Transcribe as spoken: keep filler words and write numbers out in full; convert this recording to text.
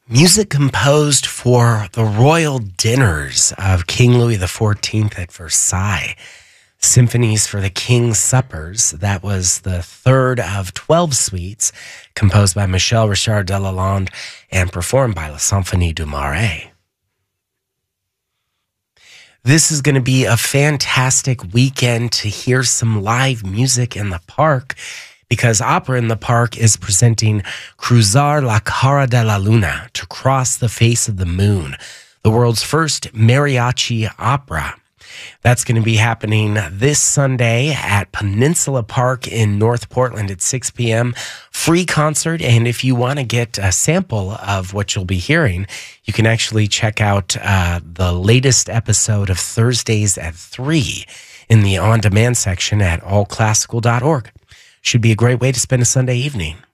Music composed for the royal dinners of King Louis the fourteenth at Versailles. Symphonies for the King's Suppers. That was the third of twelve suites composed by Michel Richard de Lalande and performed by La Symphonie du Marais. This is going to be a fantastic weekend to hear some live music in the park, because Opera in the Park is presenting Cruzar la Cara de la Luna, to cross the face of the moon, the world's first mariachi opera. That's going to be happening this Sunday at Peninsula Park in North Portland at six p.m. Free concert, and if you want to get a sample of what you'll be hearing, you can actually check out uh, the latest episode of Thursdays at three in the on-demand section at all classical dot org. Should be a great way to spend a Sunday evening.